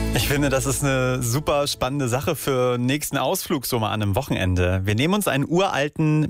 Ich finde, das ist eine super spannende Sache für den nächsten Ausflug so mal an einem Wochenende. Wir nehmen uns einen uralten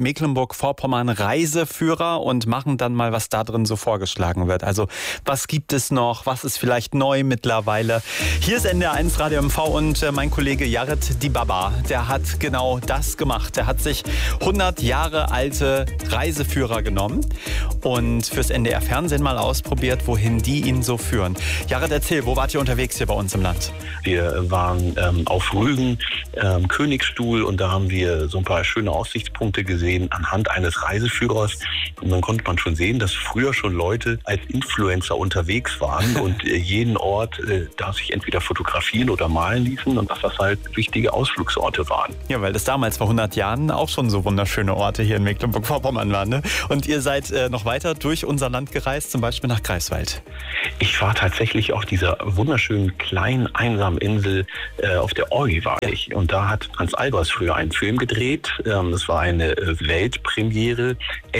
Mecklenburg-Vorpommern-Reiseführer und machen dann mal, was da drin so vorgeschlagen wird. Also, was gibt es noch? Was ist vielleicht neu mittlerweile? Hier ist NDR1 Radio MV und mein Kollege Jared Dibaba, der hat genau das gemacht. Der hat sich 100 Jahre alte Reiseführer genommen und fürs NDR-Fernsehen mal ausprobiert, wohin die ihn so führen. Jared, erzähl, wo wart ihr unterwegs hier bei uns im Land? Wir waren auf Rügen, Königsstuhl, und da haben wir so ein paar schöne Aussichtspunkte gesehen anhand eines Reiseführers. Und dann konnte man schon sehen, dass früher schon Leute als Influencer unterwegs waren und jeden Ort da sich entweder fotografieren oder malen ließen und dass das halt wichtige Ausflugsorte waren. Ja, weil das damals vor 100 Jahren auch schon so wunderschöne Orte hier in Mecklenburg-Vorpommern waren, ne? Und ihr seid noch weiter durch unser Land gereist, zum Beispiel nach Greifswald. Ich war tatsächlich auf dieser wunderschönen kleinen einsamen Insel auf der Orgi war ich. Und da hat Hans Albers früher einen Film gedreht. Das war eine Weltpremiere.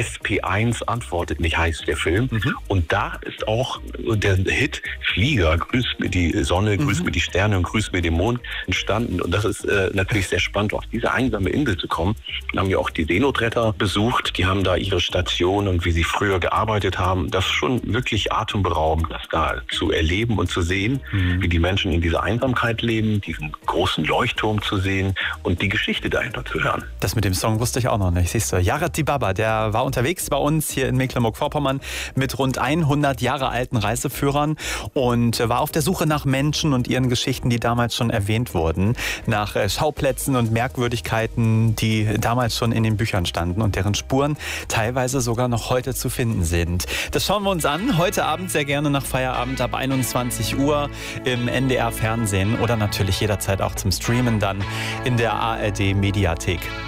SP1 antwortet nicht, heißt der Film. Und da ist auch der Hit Flieger, grüßt mir die Sonne, grüßt mir die Sterne und grüßt mir den Mond entstanden. Und das ist natürlich sehr spannend, auf diese einsame Insel zu kommen. Dann haben wir auch die Seenotretter besucht. Die haben da ihre Station und wie sie früher gearbeitet haben. Das ist schon wirklich atemberaubend, das da zu erleben und zu sehen, wie die Menschen in dieser Einsamkeit leben, diesen großen Leuchtturm zu sehen und die Geschichte dahinter zu hören. Das mit dem Song wusste ich auch noch nicht, siehst du. Jared Dibaba, der war unterwegs bei uns hier in Mecklenburg-Vorpommern mit rund 100 Jahre alten Reiseführern und war auf der Suche nach Menschen und ihren Geschichten, die damals schon erwähnt wurden, nach Schauplätzen und Merkwürdigkeiten, die damals schon in den Büchern standen und deren Spuren teilweise sogar noch heute zu finden sind. Das schauen wir uns an, heute Abend sehr gerne nach Feierabend ab 21 Uhr im NDR Fernsehen oder natürlich jederzeit auch zum Streamen dann in der ARD Mediathek.